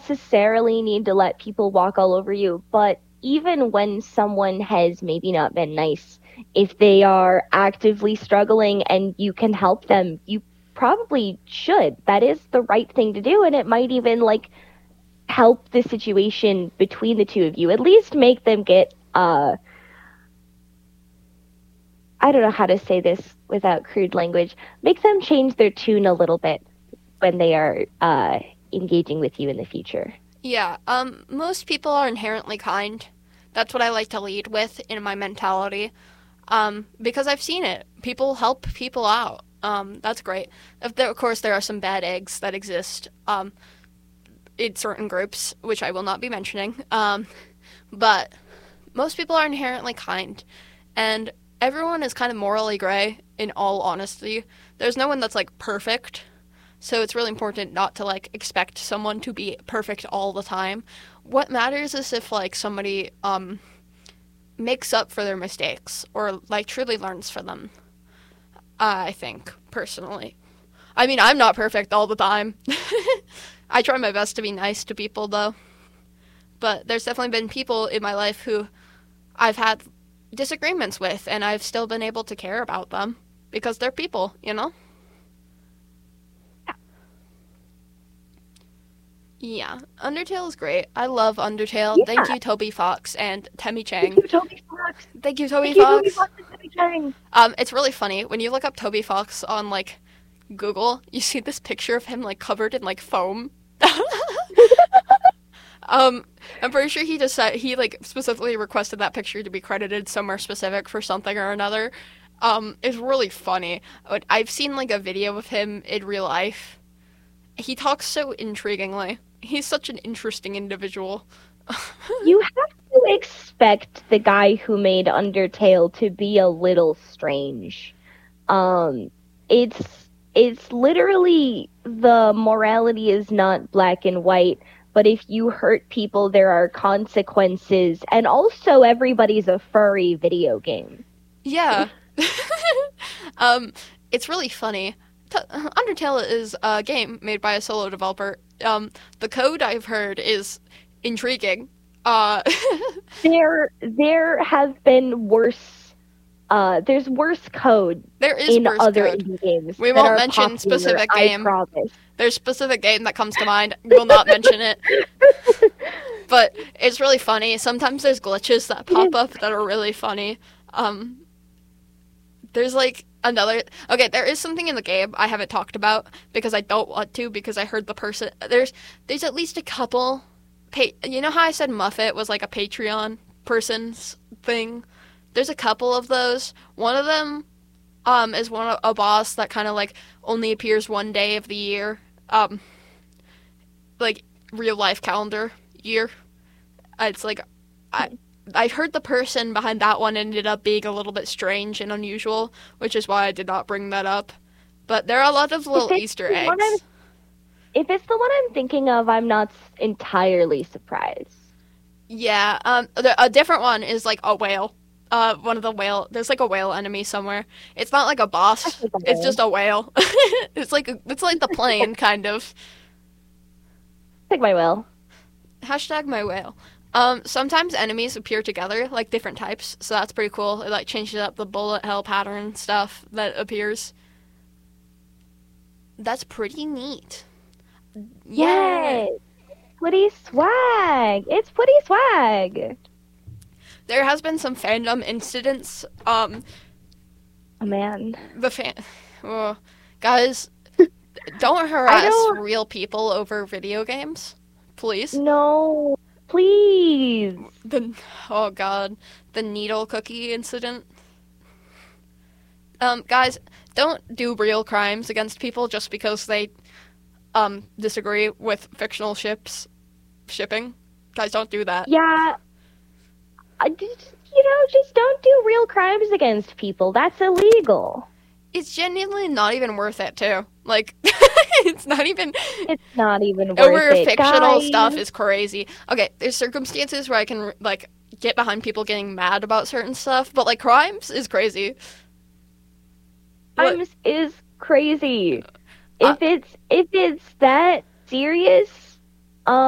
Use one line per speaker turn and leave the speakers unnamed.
necessarily need to let people walk all over you, but even when someone has maybe not been nice, if they are actively struggling and you can help them, you probably should. That is the right thing to do, and it might even like help the situation between the two of you. At least make them get I don't know how to say this without crude language. Make them change their tune a little bit when they are engaging with you in the future.
Yeah, most people are inherently kind. That's what I like to lead with in my mentality. Because I've seen it. People help people out. That's great. Of course, there are some bad eggs that exist in certain groups, which I will not be mentioning. But most people are inherently kind. And everyone is kind of morally gray, in all honesty. There's no one that's, like, perfect. So it's really important not to, like, expect someone to be perfect all the time. What matters is if, like, somebody, makes up for their mistakes or, like, truly learns from them. I think, personally. I mean, I'm not perfect all the time. I try my best to be nice to people, though. But there's definitely been people in my life who I've had disagreements with, and I've still been able to care about them because they're people, you know? Yeah, Undertale is great. I love Undertale.
Yeah.
Thank you, Toby Fox and Temmie Chang.
Thank you, Toby Fox.
Thank you, Toby
Thank you,
Fox.
Toby Fox and Toby Chang.
It's really funny. When you look up Toby Fox on, like, Google, you see this picture of him, like, covered in, like, foam. I'm pretty sure he just said, he, like, specifically requested that picture to be credited somewhere specific for something or another. It's really funny. I've seen, like, a video of him in real life. He talks so intriguingly. He's such an interesting individual.
You have to expect the guy who made Undertale to be a little strange. It's literally the morality is not black and white, but if you hurt people, there are consequences, and also everybody's a furry video game.
Yeah. It's really funny. Undertale is a game made by a solo developer. The code I've heard is intriguing.
There have been worse. There's worse code
There is
in
worse
other
code.
indie games.
We
that
won't
are
mention
popular,
specific
I
game.
promise.
There's specific game that comes to mind. We will not mention it. But it's really funny. Sometimes there's glitches that pop up that are really funny. There's like another... Okay, there is something in the game I haven't talked about because I don't want to, because I heard the person... There's at least a couple... You know how I said Muffet was like a Patreon person's thing? There's a couple of those. One of them is a boss that kind of like only appears one day of the year. Like real life calendar year. It's like... I heard the person behind that one ended up being a little bit strange and unusual, which is why I did not bring that up. But there are a lot of little Easter eggs.
If it's the one I'm thinking of, I'm not entirely surprised.
Yeah, a different one is like a whale. One of the whale. There's like a whale enemy somewhere. It's not like a boss. It's just a whale. It's like the plane kind of.
Take my whale.
Hashtag my whale. Sometimes enemies appear together, like different types, so that's pretty cool. It like changes up the bullet hell pattern stuff that appears. That's pretty neat.
Yay! Pretty swag. It's pretty swag.
There has been some fandom incidents.
Oh man.
Guys, don't harass real people over video games, please.
No. Please.
Oh god, the needle cookie incident. Guys, don't do real crimes against people just because they disagree with fictional shipping. Guys, don't do that.
Yeah. Just don't do real crimes against people. That's illegal.
It's genuinely not even worth it, too. Like, it's not even worth
it.
Over fictional
Guys.
stuff is crazy. Okay, there's circumstances where I can, like, get behind people getting mad about certain stuff, but, like, crimes is crazy.
Crimes is crazy. If it's that serious,